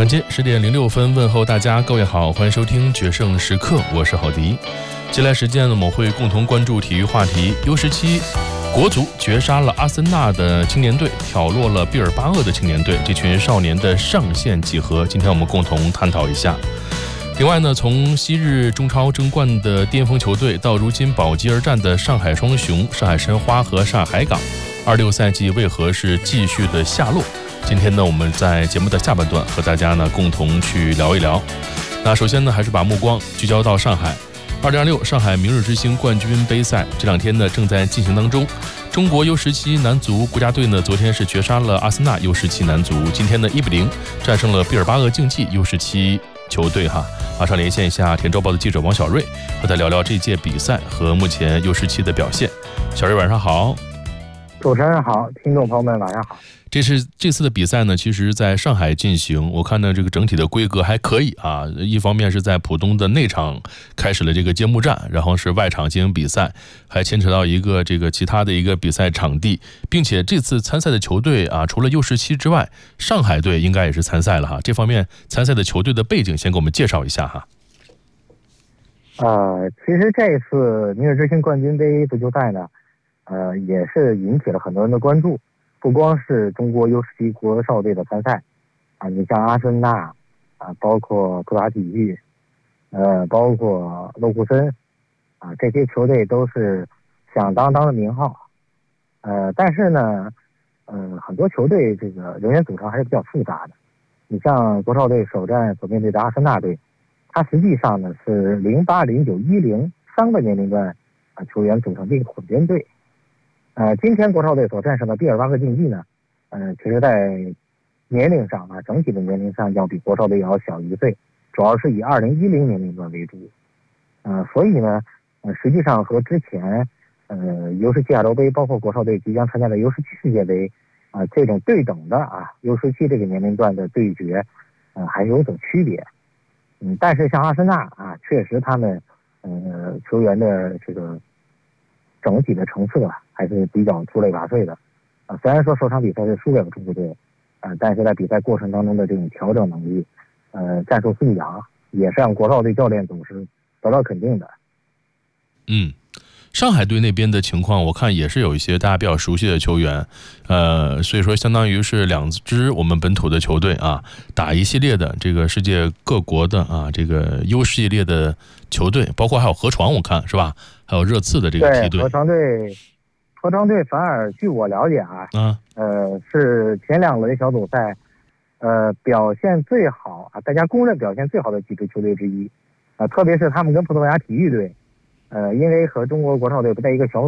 晚间10点06分，问候大家，各位好，欢迎收听决胜时刻，我是郝迪。接下来时间呢，我们会共同关注体育话题。U17国足绝杀了阿森纳的青年队，挑落了毕尔巴鄂的青年队，这群少年的上限几何？今天我们共同探讨一下。另外呢，从昔日中超争冠的巅峰球队，到如今保级而战的上海双雄、上海申花和上海海港，26赛季为何是继续的下落？今天呢，我们在节目的下半段和大家呢共同去聊一聊。那首先呢，还是把目光聚焦到上海。2026上海明日之星冠军杯赛这两天呢正在进行当中。中国 U17男足国家队呢昨天是绝杀了阿森纳 U17男足，今天呢1比0战胜了毕尔巴鄂竞技 U17球队哈。马上连线一下田周报的记者王小瑞，和他聊聊这届比赛和目前 U17的表现。小瑞晚上好。 主持人好，听众朋友们晚上好。 这次的比赛呢，其实在上海进行，我看呢这个整体的规格还可以啊。一方面是在浦东的内场开始了这个揭幕战，然后是外场进行比赛，还牵扯到一个其他的一个比赛场地，并且这次参赛的球队啊，除了 U17之外，上海队应该也是参赛了哈。这方面参赛的球队的背景先给我们介绍一下哈。 其实这次明日之星冠军杯足球赛呢，也是引起了很多人的关注。不光是中国 U17国少队的参赛啊，你像阿森纳啊，包括布达体育，包括勒库森啊，这些球队都是响当当的名号。但是呢，很多球队这个人员组成还是比较复杂的。你像国少队首战所面对的阿森纳队，它实际上呢是08、09、10 3个年龄段啊球员组成的一个混编队。今天国少队所战胜的毕尔巴鄂竞技呢，其实在年龄上啊，整体的年龄上要比国少队要小1岁，主要是以2010年龄段为主。所以呢，实际上和之前U17亚洲杯，包括国少队即将参加的U17世界杯啊，这种对等的啊U17这个年龄段的对决，还有所区别。但是像阿森纳啊，确实他们球员的这个整体的成色还是比较出类拔萃的啊。虽然说首场比赛是输给了中国队，但是在比赛过程当中的这种调整能力，战术素养也是让国少队教练组是得到肯定的。 上海队那边的情况，我看也是有一些大家比较熟悉的球员，所以说相当于是两支我们本土的球队啊，打一系列的这个世界各国的啊这个 U 系列的球队，包括还有河床，我看是吧？还有热刺的这个梯队。 对，河床队反而据我了解是前2轮小组赛，表现最好啊，大家公认表现最好的几支球队之一，特别是他们跟葡萄牙体育队。因为和中国国少队不在一个小